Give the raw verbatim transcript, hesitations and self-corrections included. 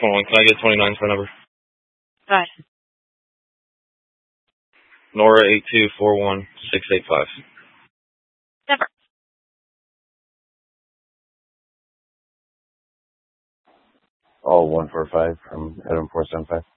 one one. Can I get twenty-nine's phone number? Go ahead. Nora eight two four one six eight five. Never. All one four five from Adam four seven five.